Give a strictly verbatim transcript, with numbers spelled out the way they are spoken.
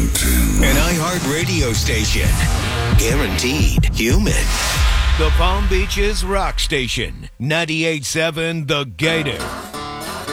An iHeart radio station. Guaranteed human. The Palm Beaches Rock Station. ninety-eight point seven The Gator.